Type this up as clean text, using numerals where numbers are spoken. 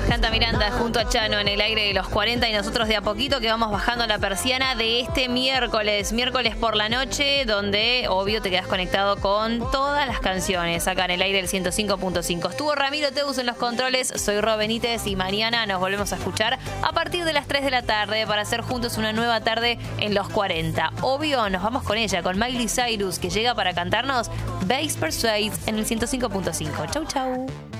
Canta Miranda junto a Chano en el aire de los 40 y nosotros de a poquito que vamos bajando la persiana de este miércoles por la noche, donde obvio te quedas conectado con todas las canciones acá en el aire del 105.5. Estuvo Ramiro Teus en los controles, soy Ro Benítez y mañana nos volvemos a escuchar a partir de las 3 de la tarde para hacer juntos una nueva tarde en los 40. Obvio, nos vamos con ella, con Miley Cyrus, que llega para cantarnos Bass Persuade en el 105.5. Chau, chau.